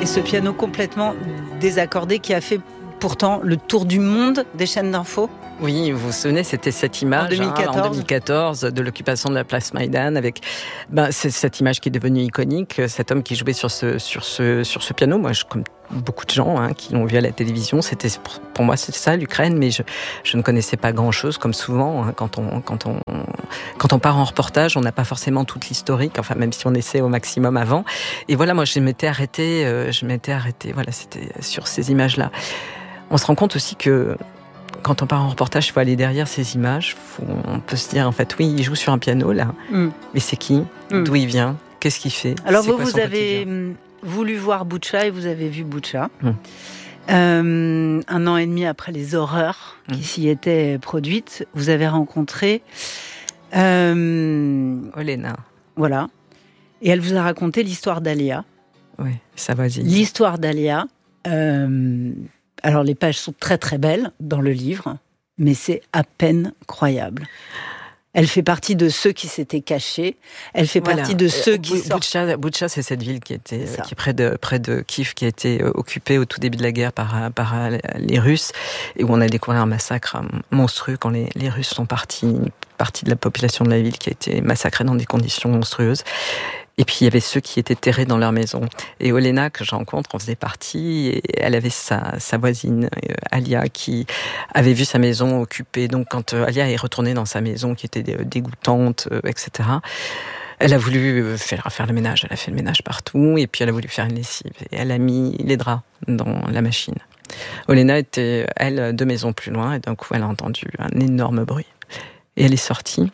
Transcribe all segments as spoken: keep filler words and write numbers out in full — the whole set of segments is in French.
Et ce piano complètement désaccordé qui a fait pourtant le tour du monde des chaînes d'infos. Oui, vous vous souvenez, c'était cette image en deux mille quatorze, hein, en deux mille quatorze de l'occupation de la place Maïdan avec ben, c'est cette image qui est devenue iconique, cet homme qui jouait sur ce, sur ce, sur ce piano. Moi, je, comme beaucoup de gens hein, qui l'ont vu à la télévision, c'était, pour moi, c'était ça, l'Ukraine, mais je, je ne connaissais pas grand-chose, comme souvent, hein, quand, on, quand, on, quand on part en reportage, on n'a pas forcément toute l'historique, enfin, même si on essaie au maximum avant. Et voilà, moi, je m'étais arrêtée, euh, je m'étais arrêtée, voilà, c'était sur ces images-là. On se rend compte aussi que quand on part en reportage, il faut aller derrière ces images. Faut, on peut se dire, en fait, oui, il joue sur un piano, là. Mm. Mais c'est qui ? Mm. D'où il vient ? Qu'est-ce qu'il fait ? Alors, c'est vous, vous avez voulu voir Boutcha et vous avez vu Boutcha. Mm. Euh, un an et demi après les horreurs mm. qui s'y étaient produites, vous avez rencontré euh, Olena. Voilà. Et elle vous a raconté l'histoire d'Alia. Oui, sa voisine. L'histoire d'Alia. Euh, Alors, les pages sont très très belles dans le livre, mais c'est à peine croyable. Elle fait partie de ceux qui s'étaient cachés. Elle fait voilà. partie de ceux qui sortent... Boutcha, Boutcha, c'est cette ville qui était qui est près de près de Kiev, qui a été occupée au tout début de la guerre par par les Russes, et où on a découvert un massacre monstrueux quand les, les Russes sont partis, une partie de la population de la ville qui a été massacrée dans des conditions monstrueuses. Et puis, il y avait ceux qui étaient terrés dans leur maison. Et Olena, que je rencontre, en faisait partie. Et elle avait sa, sa voisine, Alia, qui avait vu sa maison occupée. Donc, quand Alia est retournée dans sa maison, qui était dégoûtante, et cetera, elle a voulu faire, faire le ménage. Elle a fait le ménage partout. Et puis, elle a voulu faire une lessive. Et elle a mis les draps dans la machine. Olena était, elle, deux maisons plus loin. Et d'un coup, elle a entendu un énorme bruit. Et elle est sortie.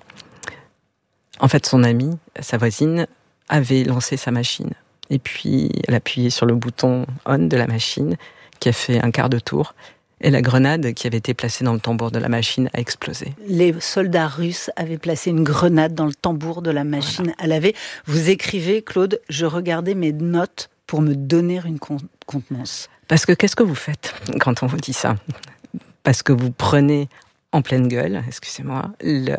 En fait, son amie, sa voisine, avait lancé sa machine. Et puis, elle a appuyé sur le bouton on de la machine, qui a fait un quart de tour. Et la grenade qui avait été placée dans le tambour de la machine a explosé. Les soldats russes avaient placé une grenade dans le tambour de la machine voilà. à laver. Vous écrivez, Claude, je regardais mes notes pour me donner une contenance. Parce que qu'est-ce que vous faites quand on vous dit ça ? Parce que vous prenez en pleine gueule, excusez-moi, le...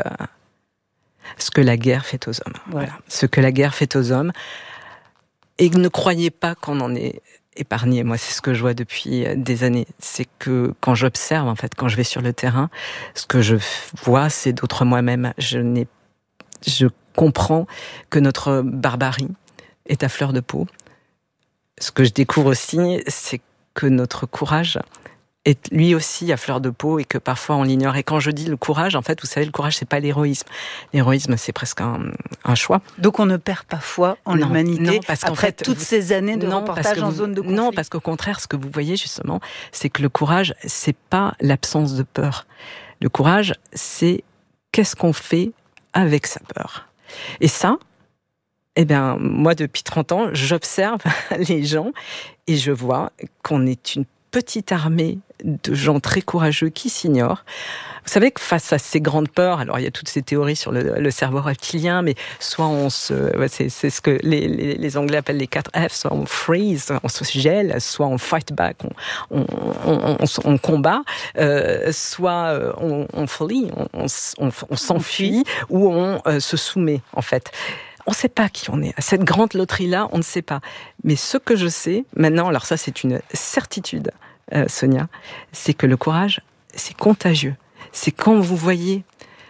ce que la guerre fait aux hommes. Voilà. Voilà. Ce que la guerre fait aux hommes. Et ne croyez pas qu'on en est épargné. Moi, c'est ce que je vois depuis des années. C'est que quand j'observe, en fait, quand je vais sur le terrain, ce que je vois, c'est d'autres moi-même. Je n'ai, je comprends que notre barbarie est à fleur de peau. Ce que je découvre aussi, c'est que notre courage est lui aussi à fleur de peau et que parfois on l'ignore. Et quand je dis le courage, en fait, vous savez, le courage, c'est pas l'héroïsme. L'héroïsme, c'est presque un, un choix. Donc on ne perd pas foi en non, l'humanité non, parce après fait, toutes vous, ces années de non, reportage en vous, zone de conflit. Non, parce qu'au contraire, ce que vous voyez justement, c'est que le courage, c'est pas l'absence de peur. Le courage, c'est qu'est-ce qu'on fait avec sa peur. Et ça, eh bien, moi, depuis trente ans, j'observe les gens et je vois qu'on est une petite armée de gens très courageux qui s'ignorent. Vous savez que face à ces grandes peurs, alors il y a toutes ces théories sur le, le cerveau reptilien, mais soit on se, c'est, c'est ce que les, les, les Anglais appellent les quatre F, soit on freeze, on se gèle, soit on fight back, on, on, on, on, on combat, euh, soit on, on flee, on, on, on s'enfuit, ou on euh, se soumet en fait. On ne sait pas qui on est. À cette grande loterie-là, on ne sait pas. Mais ce que je sais, maintenant, alors ça c'est une certitude, euh, Sonia, c'est que le courage, c'est contagieux. C'est quand vous voyez...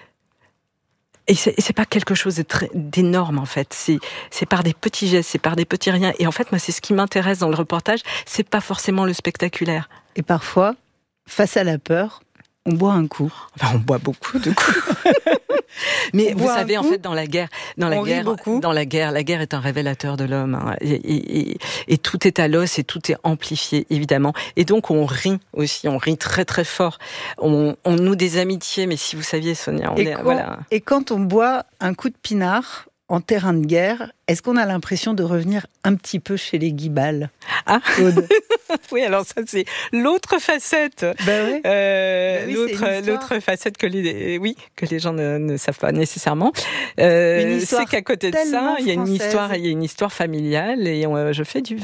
Et c'est, et c'est pas quelque chose de très, d'énorme, en fait. C'est, c'est par des petits gestes, c'est par des petits riens. Et en fait, moi, c'est ce qui m'intéresse dans le reportage, c'est pas forcément le spectaculaire. Et parfois, face à la peur, on boit un coup. Enfin, on boit beaucoup de coups. Mais vous savez, en fait, dans la guerre, dans la guerre, dans la guerre, la guerre est un révélateur de l'homme, hein, et, et, et, et tout est à l'os et tout est amplifié, évidemment. Et donc, on rit aussi, on rit très très fort. On, on noue des amitiés, mais si vous saviez, Sonia, on et est, quand, voilà. Et quand on boit un coup de pinard en terrain de guerre, est-ce qu'on a l'impression de revenir un petit peu chez les Guibal ? Ah oui, alors ça c'est l'autre facette. Ben oui. Euh, ben oui, l'autre, l'autre facette que les, oui, que les gens ne, ne savent pas nécessairement. Euh, une histoire c'est qu'à côté de ça, il y a une histoire, il y a une histoire familiale et on, je fais du vin.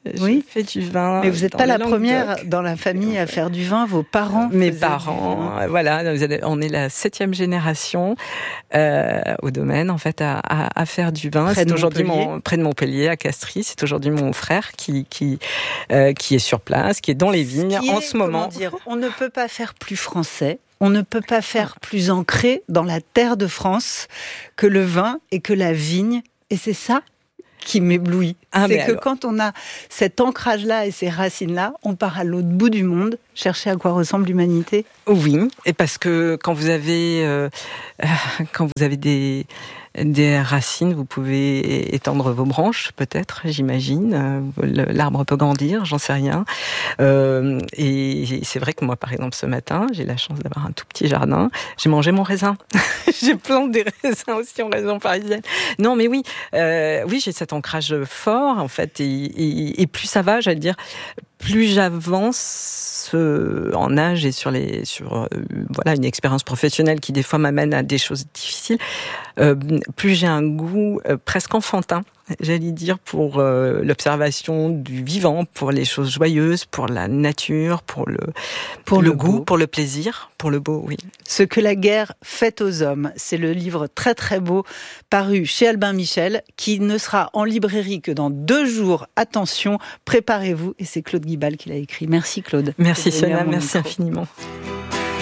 Oui. Je fais du vin. Mais vous n'êtes pas la première dans la famille à faire du vin. Vos parents. Mes parents, euh, voilà, on est la septième génération euh, au domaine en fait à, à, à faire du vin. Près de c'est aujourd'hui Montpellier. mon près de Montpellier, à Castries. C'est aujourd'hui mon frère qui qui euh, qui est sur place, qui est dans les vignes qui en est, ce moment. Comment dire, on ne peut pas faire plus français. On ne peut pas faire plus ancré dans la terre de France que le vin et que la vigne. Et c'est ça qui m'éblouit. Ah, c'est que alors. quand on a cet ancrage-là et ces racines-là, on part à l'autre bout du monde chercher à quoi ressemble l'humanité. Oui, et parce que quand vous avez euh, quand vous avez des des racines, vous pouvez étendre vos branches, peut-être, j'imagine. L'arbre peut grandir, j'en sais rien. Euh, et c'est vrai que moi, par exemple, ce matin, j'ai la chance d'avoir un tout petit jardin. J'ai mangé mon raisin. J'ai planté des raisins aussi en région parisienne. Non, mais oui, euh, oui, j'ai cet ancrage fort, en fait. Et, et, et plus ça va, j'allais dire, plus j'avance euh, en âge et sur les sur euh, voilà une expérience professionnelle qui des fois m'amène à des choses difficiles, euh, plus j'ai un goût euh, presque enfantin, j'allais dire, pour euh, l'observation du vivant, pour les choses joyeuses, pour la nature, pour le pour le, le goût, beau. Pour le plaisir, pour le beau, oui. Ce que la guerre fait aux hommes, c'est le livre très très beau paru chez Albin Michel, qui ne sera en librairie que dans deux jours. Attention, préparez-vous, et c'est Claude Guibal qui l'a écrit. Merci Claude. Merci Sonia, merci infiniment.